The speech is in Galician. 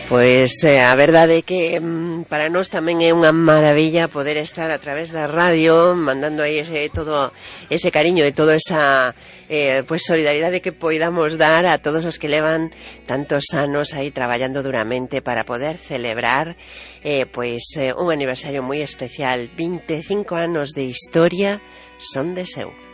Pois a verdade é que para nós tamén é unha maravilla poder estar a través da radio mandando aí todo ese cariño e toda esa pois solidaridade que poidamos dar a todos os que levan tantos anos aí traballando duramente para poder celebrar pois un aniversario moi especial. 25 anos de historia son de seu.